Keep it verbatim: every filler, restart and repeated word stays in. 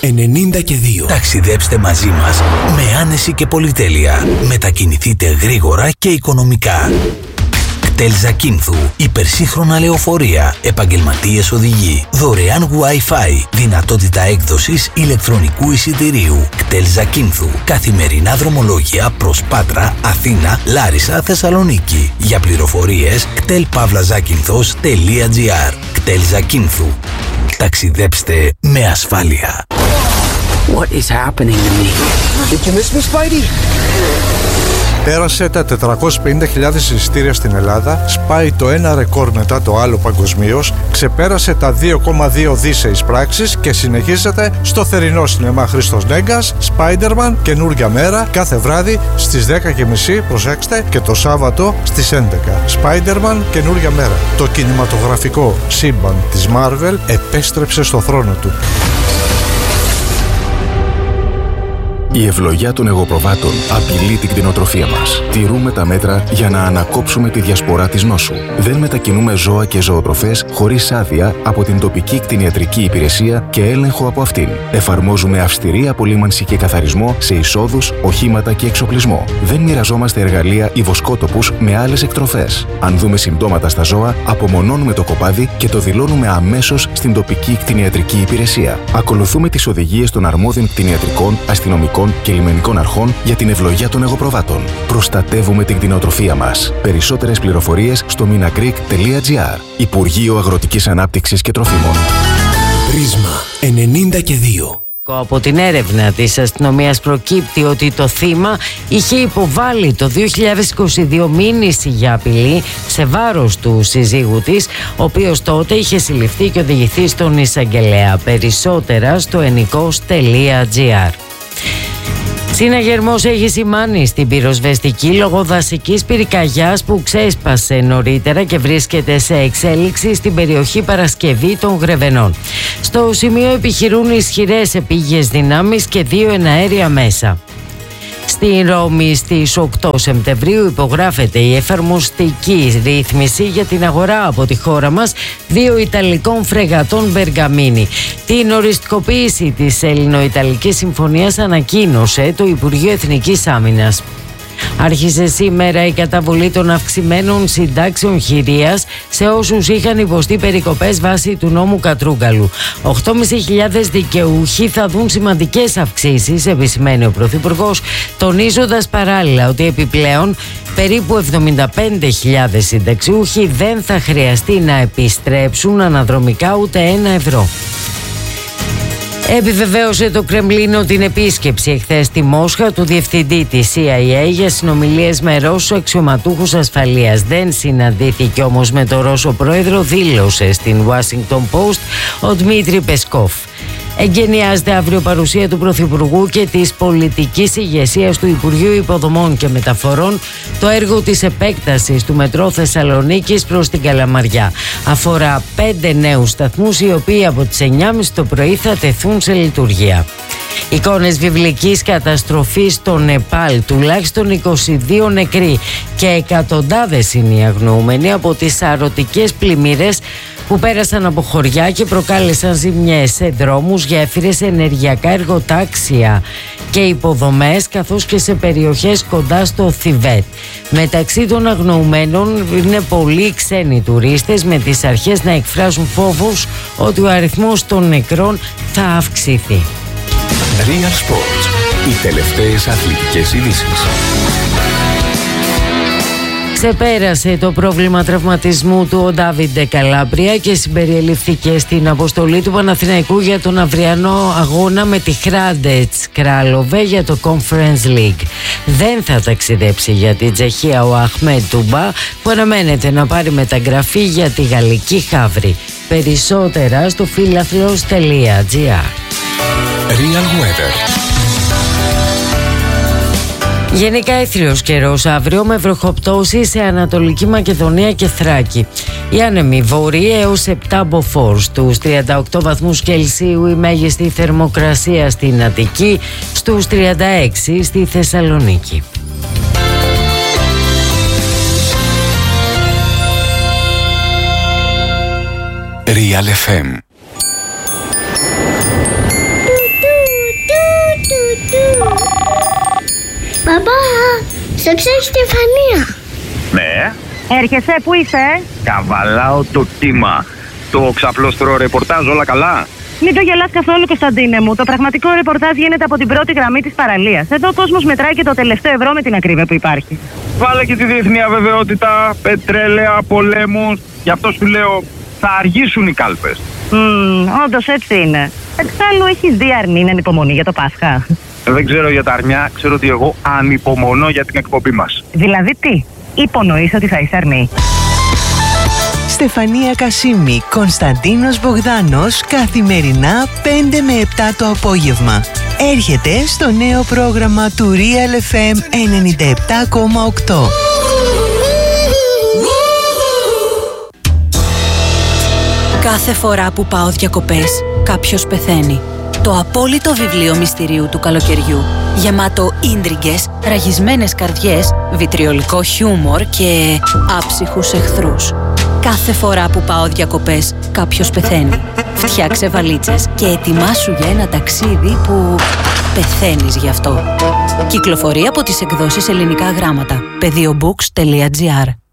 ενενήντα και δύο. Ταξιδέψτε μαζί μας με άνεση και πολυτέλεια. Μετακινηθείτε γρήγορα και οικονομικά. κτέλ Ζακίνθου. Υπερσύγχρονα λεωφορεία. Επαγγελματίες οδηγοί. Δωρεάν Wi-Fi. Δυνατότητα έκδοσης ηλεκτρονικού εισιτηρίου. κτέλ Ζακίνθου. Καθημερινά δρομολόγια προς Πάτρα, Αθήνα, Λάρισα, Θεσσαλονίκη. Για πληροφορίες κτέλ παύλα ζάκυνθος τελεία τζι άρ. κτέλ Ζακίνθου. Ταξιδέψτε με ασφάλεια. What is happening to me? Did you miss me, Spidey? Πέρασε τα τετρακόσιες πενήντα χιλιάδες εισιτήρια στην Ελλάδα, σπάει το ένα ρεκόρ μετά το άλλο παγκοσμίως, ξεπέρασε τα δύο κόμμα δύο δις σε εισπράξεις και συνεχίζεται στο θερινό σινεμά Χρήστος Νέγκας, Spider-Man, καινούργια μέρα, κάθε βράδυ στις δέκα και μισή, προσέξτε, και το Σάββατο στις έντεκα. Spider-Man, καινούργια μέρα. Το κινηματογραφικό σύμπαν της Marvel επέστρεψε στο θρόνο του. Η ευλογιά των εγωπροβάτων απειλεί την κτηνοτροφία μας. Τηρούμε τα μέτρα για να ανακόψουμε τη διασπορά της νόσου. Δεν μετακινούμε ζώα και ζωοτροφές χωρίς άδεια από την τοπική κτηνιατρική υπηρεσία και έλεγχο από αυτήν. Εφαρμόζουμε αυστηρή απολύμανση και καθαρισμό σε εισόδους, οχήματα και εξοπλισμό. Δεν μοιραζόμαστε εργαλεία ή βοσκότοπους με άλλες εκτροφές. Αν δούμε συμπτώματα στα ζώα, απομονώνουμε το κοπάδι και το δηλώνουμε αμέσως στην τοπική κτηνιατρική υπηρεσία. Ακολουθούμε τις οδηγίες των αρμόδιων κτηνιατρικών, αστυνομικών και λιμενικών αρχών για την ευλογιά των εγωπροβάτων. Προστατεύουμε την κτηνοτροφία μας. Περισσότερες πληροφορίες στο minagreek τελεία τζι άρ. Υπουργείο Αγροτικής Ανάπτυξης και Τροφίμων. Πρίσμα ενενήντα και δύο. Από την έρευνα της αστυνομίας προκύπτει ότι το θύμα είχε υποβάλει το δύο χιλιάδες είκοσι δύο μήνυση για απειλή σε βάρος του συζύγου της, ο οποίος τότε είχε συλληφθεί και οδηγηθεί στον εισαγγελέα. Περισσότερα στο ενικός τελεία τζι άρ. Συναγερμός έχει σημάνει στην πυροσβεστική λόγω δασικής πυρκαγιάς που ξέσπασε νωρίτερα και βρίσκεται σε εξέλιξη στην περιοχή Παρασκευή των Γρεβενών. Στο σημείο επιχειρούν ισχυρές επίγειες δυνάμεις και δύο εναέρια μέσα. Στην Ρώμη στις οκτώ Σεπτεμβρίου υπογράφεται η εφαρμοστική ρύθμιση για την αγορά από τη χώρα μας δύο Ιταλικών φρεγατών Μπεργαμίνη. Την οριστικοποίηση της Ελληνο-Ιταλικής Συμφωνίας ανακοίνωσε το Υπουργείο Εθνικής Άμυνας. Άρχισε σήμερα η καταβολή των αυξημένων συντάξεων χειρίας σε όσους είχαν υποστεί περικοπές βάσει του νόμου Κατρούγκαλου. οκτώ χιλιάδες πεντακόσιοι δικαιούχοι θα δουν σημαντικές αυξήσεις, επισημαίνει ο Πρωθυπουργός, τονίζοντας παράλληλα ότι επιπλέον περίπου εβδομήντα πέντε χιλιάδες συνταξιούχοι δεν θα χρειαστεί να επιστρέψουν αναδρομικά ούτε ένα ευρώ. Επιβεβαίωσε το Κρεμλίνο την επίσκεψη εχθές στη Μόσχα του διευθυντή της σι άι έι για συνομιλίες με Ρώσους αξιωματούχους ασφαλείας. Δεν συναντήθηκε όμως με τον Ρώσο πρόεδρο, δήλωσε στην Washington Post ο Δημήτρη Πεσκόφ. Εγκαινιάζεται αύριο παρουσία του Πρωθυπουργού και της πολιτικής ηγεσίας του Υπουργείου Υποδομών και Μεταφορών το έργο της επέκτασης του μετρό Θεσσαλονίκης προς την Καλαμαριά. Αφορά πέντε νέους σταθμούς οι οποίοι από τις εννιά και μισή το πρωί θα τεθούν σε λειτουργία. Εικόνες βιβλικής καταστροφής στο Νεπάλ, τουλάχιστον είκοσι δύο νεκροί και εκατοντάδες είναι οι αγνοούμενοι από τις σαρωτικές πλημμύρες που πέρασαν από χωριά και προκάλεσαν ζημιές σε δρόμους, γέφυρες, ενεργειακά εργοτάξια και υποδομές, καθώς και σε περιοχές κοντά στο Θιβέτ. Μεταξύ των αγνοουμένων είναι πολλοί ξένοι τουρίστες, με τις αρχές να εκφράζουν φόβους ότι ο αριθμός των νεκρών θα αυξηθεί. Real Sports. Οι τελευταίες αθλητικές ειδήσεις. Ξεπέρασε το πρόβλημα τραυματισμού του ο Ντάβιντε Καλάμπρια και συμπεριελήφθηκε στην αποστολή του Παναθηναϊκού για τον αυριανό αγώνα με τη Hrádec Králové για το Conference League. Δεν θα ταξιδέψει για την Τσεχία ο Αχμέτ Τούμπα, που αναμένεται να πάρει μεταγραφή για τη γαλλική Χαύρη. Περισσότερα στο φίλαθλος τελεία τζι άρ. Real Weather. Γενικά έθριος καιρός αύριο με βροχοπτώσεις σε Ανατολική Μακεδονία και Θράκη. Οι άνεμοι βόρειοι έως επτά μποφόρ, στους τριάντα οκτώ βαθμούς Κελσίου η μέγιστη θερμοκρασία στην Αττική, στους τριάντα έξι στη Θεσσαλονίκη. Real εφ εμ. Παπά, σε ψάχνει Στεφανία. Ναι. Έρχεσαι, πού είσαι? Καβαλάω το κύμα. Το ξαπλώστρο ρεπορτάζ, όλα καλά? Μην το γελάς καθόλου, Κωνσταντίνε μου. Το πραγματικό ρεπορτάζ γίνεται από την πρώτη γραμμή της παραλίας. Εδώ ο κόσμος μετράει και το τελευταίο ευρώ με την ακρίβεια που υπάρχει. Βάλε και τη διεθνή αβεβαιότητα, πετρέλαια, πολέμους. Γι' αυτό σου λέω, θα αργήσουν οι κάλπες. Mm, όντως έτσι είναι. Εξάλλου έχεις δει αρνήν ανυπομονή για το Πάσχα? Δεν ξέρω για τα αρνιά, ξέρω ότι εγώ ανυπομονώ για την εκπομπή μας. Δηλαδή τι, υπονοείς ότι θα είσαι αρνή? Στεφανία Κασίμη, Κωνσταντίνος Μπογδάνος, καθημερινά πέντε με επτά το απόγευμα. Έρχεται στο νέο πρόγραμμα του Real εφ εμ ενενήντα επτά κόμμα οκτώ. Κάθε φορά που πάω διακοπές, κάποιος πεθαίνει. Το απόλυτο βιβλίο μυστηρίου του καλοκαιριού, γεμάτο ίντριγκες, ραγισμένες καρδιές, βιτριολικό χιούμορ και άψυχους εχθρούς. Κάθε φορά που πάω διακοπές, κάποιος πεθαίνει. Φτιάξε βαλίτσες και ετοιμάσου για ένα ταξίδι που πεθαίνεις γι' αυτό. Κυκλοφορεί από τις εκδόσεις Ελληνικά Γράμματα. πεδίομπooks τελεία τζι άρ.